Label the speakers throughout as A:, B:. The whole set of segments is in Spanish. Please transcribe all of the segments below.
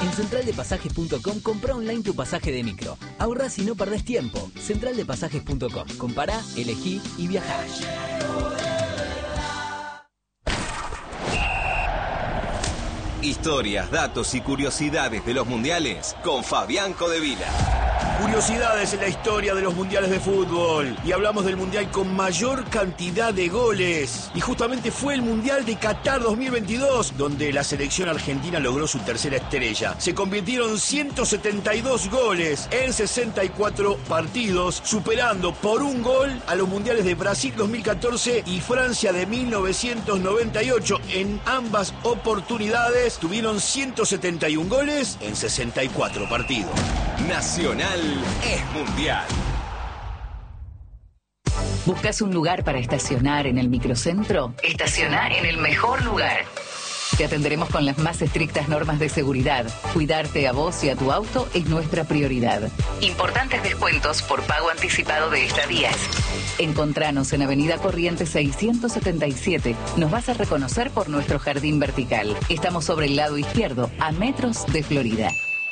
A: En centraldepasajes.com compra online tu pasaje de micro. Ahorrás y no perdés tiempo. Centraldepasajes.com. Compará, elegí y viajá.
B: Historias, datos y curiosidades de los mundiales con Fabián Codevila.
C: Curiosidades en la historia de los mundiales de fútbol. Y hablamos del mundial con mayor cantidad de goles. Y justamente fue el mundial de Qatar 2022, donde la selección argentina logró su tercera estrella. Se convirtieron 172 goles en 64 partidos, superando por un gol a los mundiales de Brasil 2014 y Francia de 1998. En ambas oportunidades tuvieron 171 goles en 64 partidos.
B: Nacional es mundial.
D: ¿Buscas un lugar para estacionar en el microcentro? Estaciona en el mejor lugar. Te atenderemos con las más estrictas normas de seguridad. Cuidarte a vos y a tu auto es nuestra prioridad. Importantes descuentos por pago anticipado de estadías. Encontranos en Avenida Corrientes 677. Nos vas a reconocer por nuestro jardín vertical. Estamos sobre el lado izquierdo, a metros de Florida.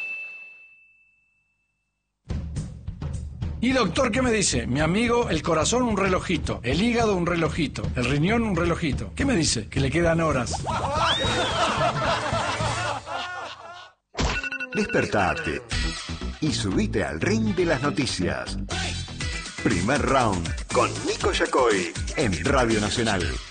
E: Y doctor, ¿qué me dice? Mi amigo, el corazón un relojito, el hígado un relojito, el riñón un relojito. ¿Qué me dice? Que le quedan horas.
F: Despertate y subite al ring de las noticias. Primer round con Nico Yacoy en Radio Nacional.